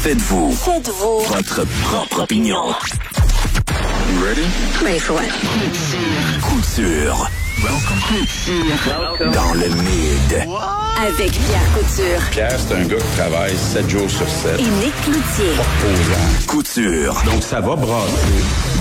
Faites-vous votre propre opinion. You ready? Wait for it. Couture. Welcome. Dans le mid. Avec Pierre Couture. Pierre, c'est un gars qui travaille 7 jours sur 7. Et Nick Cloutier. Opposant. Couture. Donc, ça va brasser.